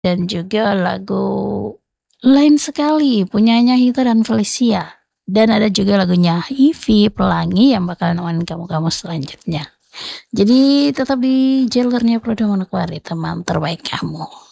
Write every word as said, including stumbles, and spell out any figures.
dan juga lagu Lain Sekali punyanya Hita dan Felicia. Dan ada juga lagunya Ivy Pelangi yang bakal nemenin kamu-kamu selanjutnya. Jadi tetap di jalurnya Prodo Manokwari, teman terbaik kamu.